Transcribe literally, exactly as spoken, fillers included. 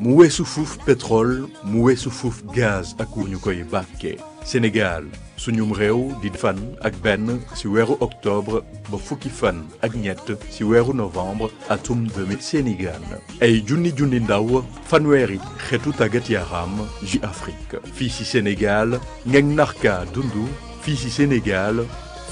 mu weesu fuuf pétrole mu weesu fuuf gaz ak ñu koy bàkkee Sénégal suñum réew di fan ak benn ci weeru octobre ba fukki fan ak ñett ci weeru novembre atum deux mille Sénégal ay junni junni ndaw fanweeri xeetu tàggat yaram J Afrique fii ci Sénégal ngeen narka dundu fii ci Sénégal